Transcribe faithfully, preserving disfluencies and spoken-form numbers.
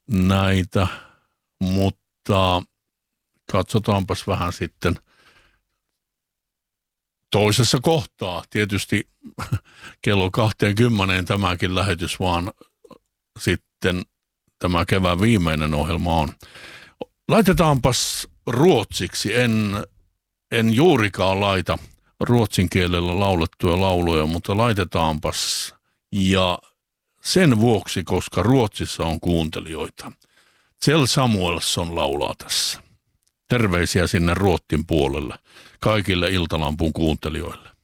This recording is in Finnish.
näitä, mutta katsotaanpas vähän sitten toisessa kohtaa. Tietysti kello kaksikymmentä tämäkin lähetys, vaan sitten tämä kevään viimeinen ohjelma on. Laitetaanpas ruotsiksi. En, en juurikaan laita ruotsin kielellä laulettuja lauluja, mutta laitetaanpas. Ja sen vuoksi, koska Ruotsissa on kuuntelijoita. Kjell Samuelsson laulaa tässä. Terveisiä sinne Ruotsin puolelle kaikille Iltalampun kuuntelijoille.